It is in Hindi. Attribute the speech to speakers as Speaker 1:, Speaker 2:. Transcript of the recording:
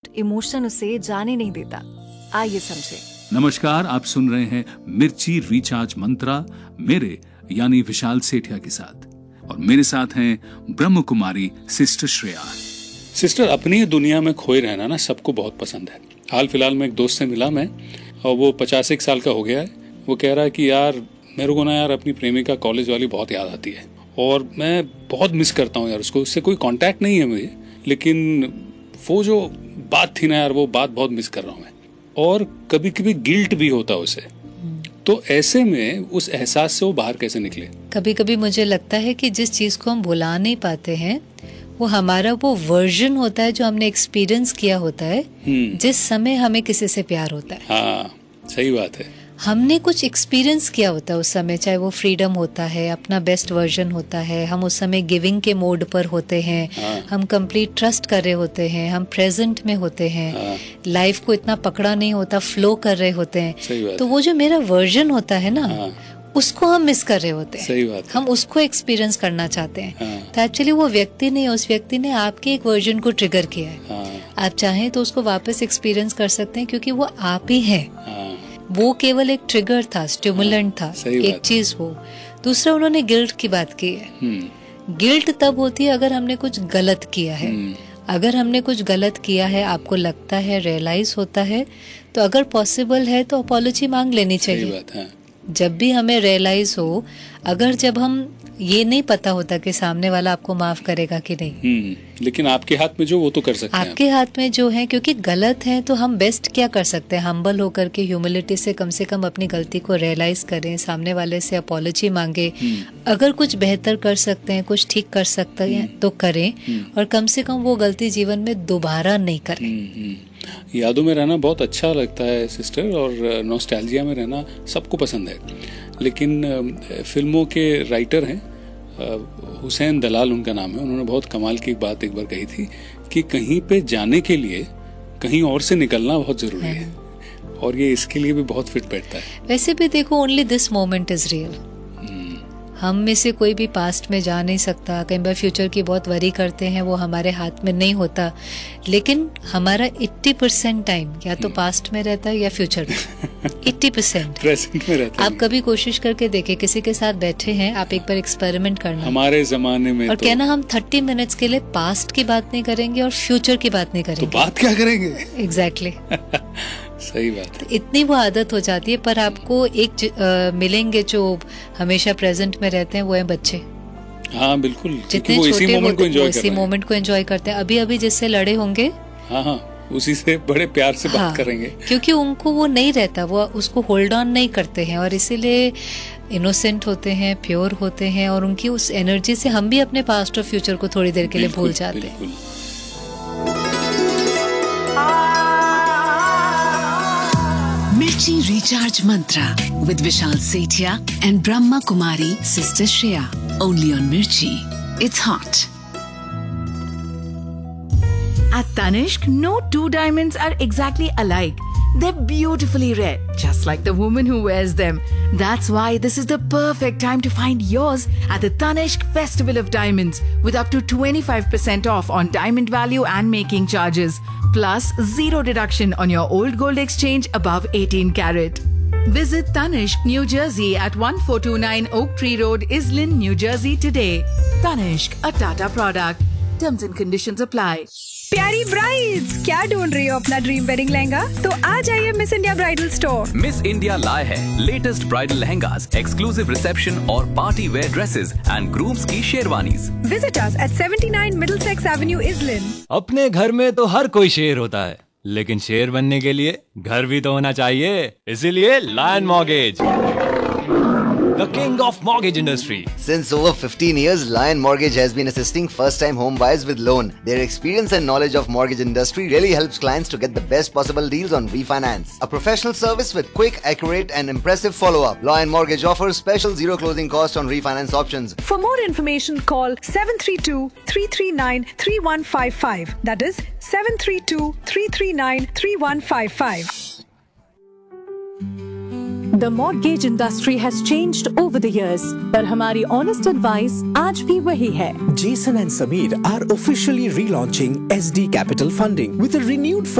Speaker 1: इमोशन उसे जाने नहीं देता। आइए समझे।
Speaker 2: नमस्कार, आप सुन रहे हैं मिर्ची रिचार्ज मंत्रा मेरे यानी विशाल सेठिया के साथ, और मेरे साथ हैं ब्रह्म कुमारी सिस्टर श्रेया। सिस्टर, अपनी दुनिया में खोए रहना ना सबको बहुत पसंद है। हाल फिलहाल में एक दोस्त से मिला मैं, और वो 51 साल का हो गया है। वो कह रहा है कि यार मेरे को ना यार अपनी प्रेमिका कॉलेज वाली बहुत याद आती है, और मैं बहुत मिस करता हूँ यार उसको। उससे कोई कांटेक्ट नहीं है मुझे, लेकिन वो जो बात थी ना यार, वो बात बहुत मिस कर रहा हूँ मैं। और कभी कभी गिल्ट भी होता है उसे। तो ऐसे में उस एहसास से वो बाहर कैसे निकले?
Speaker 3: कभी कभी मुझे लगता है कि जिस चीज को हम भुला नहीं पाते हैं वो हमारा वो वर्जन होता है जो हमने एक्सपीरियंस किया होता है जिस समय हमें किसी से प्यार होता है।
Speaker 2: हाँ, सही बात है।
Speaker 3: हमने कुछ एक्सपीरियंस किया होता है उस समय, चाहे वो फ्रीडम होता है, अपना बेस्ट वर्जन होता है, हम उस समय गिविंग के मोड पर होते हैं।
Speaker 2: हाँ।
Speaker 3: हम कंप्लीट ट्रस्ट कर रहे होते हैं, हम प्रेजेंट में होते हैं।
Speaker 2: हाँ।
Speaker 3: लाइफ को इतना पकड़ा नहीं होता, फ्लो कर रहे होते हैं।
Speaker 2: सही बात
Speaker 3: तो वो जो मेरा वर्जन होता है ना,
Speaker 2: हाँ।
Speaker 3: उसको हम मिस कर रहे होते हैं।
Speaker 2: सही बात है।
Speaker 3: हम उसको एक्सपीरियंस करना चाहते हैं।
Speaker 2: हाँ।
Speaker 3: तो एक्चुअली वो व्यक्ति नहीं, उस व्यक्ति ने आपके एक वर्जन को ट्रिगर किया है।
Speaker 2: हाँ।
Speaker 3: आप चाहें तो उसको वापस एक्सपीरियंस कर सकते हैं, क्योंकि वो आप ही हैं।
Speaker 2: हाँ।
Speaker 3: वो केवल एक ट्रिगर था, स्टिमुलेंट था, एक चीज वो। दूसरा, उन्होंने गिल्ट की बात की है। गिल्ट तब होती है अगर हमने कुछ गलत किया है। अगर हमने कुछ गलत किया है, आपको लगता है, रियलाइज होता है, तो अगर पॉसिबल है तो अपॉलॉजी मांग लेनी चाहिए।
Speaker 2: बात है।
Speaker 3: जब भी हमें रियलाइज हो, अगर जब हम ये नहीं पता होता कि सामने वाला आपको माफ करेगा कि नहीं,
Speaker 2: लेकिन आपके हाथ में जो वो तो कर सकते हैं।
Speaker 3: आपके हाथ में जो है, क्योंकि गलत है तो हम बेस्ट क्या कर सकते हैं, हम्बल होकर के, ह्यूमिलिटी से कम अपनी गलती को रियलाइज करें, सामने वाले से अपॉलॉजी मांगे। अगर कुछ बेहतर कर सकते हैं, कुछ ठीक कर सकते हैं तो करें, और कम से कम वो गलती जीवन में दोबारा नहीं करें।
Speaker 2: यादों में रहना बहुत अच्छा लगता है सिस्टर, और नॉस्टैल्जिया में रहना सबको पसंद है। लेकिन फिल्मों के राइटर हैं, हुसैन दलाल उनका नाम है, उन्होंने बहुत कमाल की बात एक बार कही थी कि कहीं पे जाने के लिए कहीं और से निकलना बहुत जरूरी है, और ये इसके लिए भी बहुत फिट बैठता है।
Speaker 3: वैसे भी देखो, only this moment is real. हम में से कोई भी पास्ट में जा नहीं सकता। कई बार फ्यूचर की बहुत वरी करते हैं, वो हमारे हाथ में नहीं होता। लेकिन हमारा 80% टाइम या तो पास्ट में रहता है या फ्यूचर में। 80%
Speaker 2: प्रेजेंट में रहता है।
Speaker 3: आप कभी कोशिश करके देखें, किसी के साथ बैठे हैं, आप एक बार एक्सपेरिमेंट करना
Speaker 2: हमारे जमाने में,
Speaker 3: और कहना हम 30 मिनट्स के लिए पास्ट की बात नहीं करेंगे और फ्यूचर की बात नहीं करेंगे,
Speaker 2: तो बात क्या करेंगे?
Speaker 3: एग्जैक्टली।
Speaker 2: सही बात है।
Speaker 3: इतनी वो आदत हो जाती है। पर आपको एक मिलेंगे जो हमेशा प्रेजेंट में रहते हैं, वो है बच्चे।
Speaker 2: हाँ बिल्कुल,
Speaker 3: जितने
Speaker 2: वो
Speaker 3: छोटे
Speaker 2: इसी मोमेंट को एंजॉय
Speaker 3: इसी मोमेंट को एंजॉय करते हैं। अभी अभी जिससे लड़े होंगे,
Speaker 2: हाँ, उसी से बड़े प्यार से बात करेंगे,
Speaker 3: क्योंकि उनको वो नहीं रहता, वो उसको होल्ड ऑन नहीं करते हैं, और इसीलिए इनोसेंट होते हैं, प्योर होते हैं, और उनकी उस एनर्जी से हम भी अपने पास्ट और फ्यूचर को थोड़ी देर के लिए भूल जाते हैं।
Speaker 4: Mirchi Recharge Mantra with Vishal Sethia and Brahma Kumari Sister Shreya. Only on Mirchi. It's hot.
Speaker 5: At Tanishq, no two diamonds are exactly alike. They're beautifully red, just like the woman who wears them. That's why this is the perfect time to find yours at the Tanishq Festival of Diamonds, with up to 25% off on diamond value and making charges, plus 0 deduction on your old gold exchange above 18 carat. Visit Tanishq, New Jersey at 1429 Oak Tree Road, Islin, New Jersey today. Tanishq, a Tata product. Terms and conditions apply.
Speaker 6: प्यारी ब्राइड्स, क्या ढूंढ रही हो अपना ड्रीम वेडिंग लहंगा? तो आ जाइए miss India bridal store.
Speaker 7: Miss India लाए है latest bridal lehengas, exclusive reception और party wear dresses and grooms की sherwanis.
Speaker 6: Visit us at 79 Middlesex Avenue, इज़लिन।
Speaker 8: अपने घर में तो हर कोई शेर होता है, लेकिन शेर बनने के लिए घर भी तो होना चाहिए। इसीलिए lion mortgage, the king of mortgage industry.
Speaker 9: Since over 15 years, Lion Mortgage has been assisting first-time home buyers with loan. Their experience and knowledge of mortgage industry really helps clients to get the best possible deals on refinance. A professional service with quick, accurate and impressive follow-up. Lion Mortgage offers special zero closing cost on refinance options.
Speaker 6: For more information, call 732-339-3155. That is 732-339-3155.
Speaker 10: The mortgage industry has changed over the years, पर हमारी honest advice आज भी वही है.
Speaker 11: Jason and Sameer are officially relaunching SD Capital Funding with a renewed